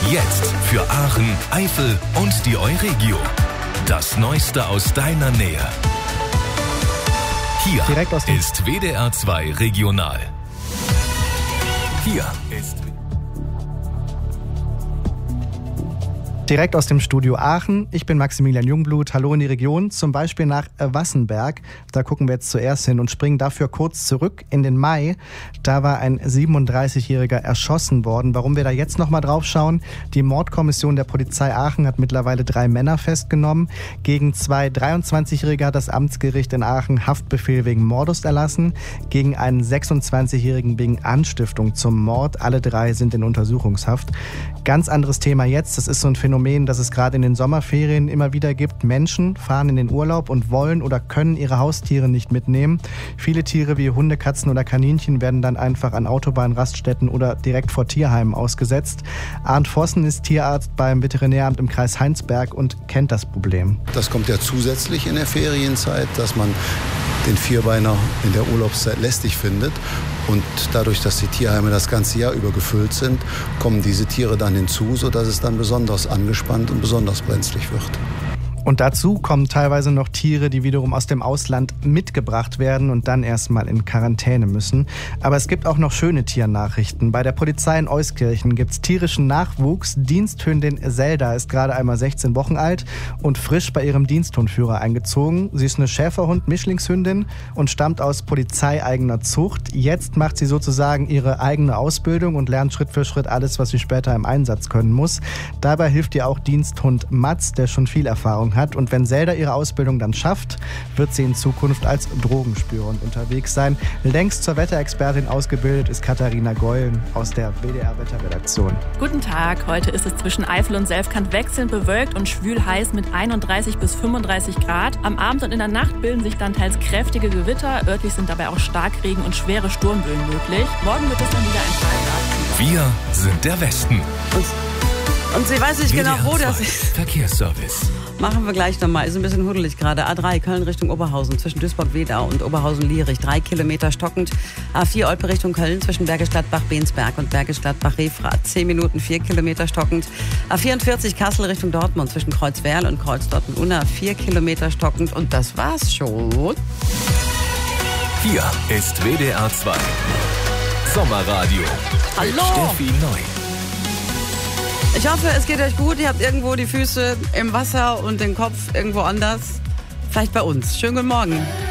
Jetzt für Aachen, Eifel und die Euregio. Das Neueste aus deiner Nähe. Hier ist WDR 2 Regional. Hier ist direkt aus dem Studio Aachen. Ich bin Maximilian Jungblut. Hallo in die Region, zum Beispiel nach Wassenberg. Da gucken wir jetzt zuerst hin und springen dafür kurz zurück in den Mai. Da war ein 37-Jähriger erschossen worden. Warum wir da jetzt nochmal drauf schauen? Die Mordkommission der Polizei Aachen hat mittlerweile 3 Männer festgenommen. Gegen 2 23-Jährige hat das Amtsgericht in Aachen Haftbefehl wegen Mordes erlassen. Gegen einen 26-Jährigen wegen Anstiftung zum Mord. Alle 3 sind in Untersuchungshaft. Ganz anderes Thema jetzt. Das ist so ein Phänomen, das es gerade in den Sommerferien immer wieder gibt. Menschen fahren in den Urlaub und wollen oder können ihre Haustiere nicht mitnehmen. Viele Tiere wie Hunde, Katzen oder Kaninchen werden dann einfach an Autobahnraststätten oder direkt vor Tierheimen ausgesetzt. Arndt Vossen ist Tierarzt beim Veterinäramt im Kreis Heinsberg und kennt das Problem. Das kommt ja zusätzlich in der Ferienzeit, dass man den Vierbeiner in der Urlaubszeit lästig findet. Und dadurch, dass die Tierheime das ganze Jahr über gefüllt sind, kommen diese Tiere dann hinzu, sodass es dann besonders angespannt und besonders brenzlig wird. Und dazu kommen teilweise noch Tiere, die wiederum aus dem Ausland mitgebracht werden und dann erstmal in Quarantäne müssen. Aber es gibt auch noch schöne Tiernachrichten. Bei der Polizei in Euskirchen gibt es tierischen Nachwuchs. Diensthündin Zelda ist gerade einmal 16 Wochen alt und frisch bei ihrem Diensthundführer eingezogen. Sie ist eine Schäferhund-Mischlingshündin und stammt aus polizeieigener Zucht. Jetzt macht sie sozusagen ihre eigene Ausbildung und lernt Schritt für Schritt alles, was sie später im Einsatz können muss. Dabei hilft ihr auch Diensthund Mats, der schon viel Erfahrung hat. Und wenn Zelda ihre Ausbildung dann schafft, wird sie in Zukunft als Drogenspürerin unterwegs sein. Längst zur Wetterexpertin ausgebildet ist Katharina Geulen aus der WDR-Wetterredaktion. Guten Tag, heute ist es zwischen Eifel und Selfkant wechselnd bewölkt und schwül heiß mit 31 bis 35 Grad. Am Abend und in der Nacht bilden sich dann teils kräftige Gewitter. Örtlich sind dabei auch Starkregen und schwere Sturmböen möglich. Morgen wird es dann wieder ein paar Grad. Wir sind der Westen. Und sie weiß nicht genau, wo das ist. Verkehrsservice. Machen wir gleich nochmal. Ist ein bisschen huddelig gerade. A3 Köln Richtung Oberhausen zwischen Duisburg-Wedau und Oberhausen-Lierich. 3 Kilometer stockend. A4 Olpe Richtung Köln zwischen Bergisch Gladbach-Bensberg und Bergisch Gladbach-Refrath. 10 Minuten, 4 Kilometer stockend. A44 Kassel Richtung Dortmund zwischen Kreuzwerl und Kreuz-Dortmund-Unna. 4 Kilometer stockend. Und das war's schon. Hier ist WDR 2 Sommerradio. Hallo. Mit Steffi Neu. Ich hoffe, es geht euch gut. Ihr habt irgendwo die Füße im Wasser und den Kopf irgendwo anders. Vielleicht bei uns. Schönen guten Morgen.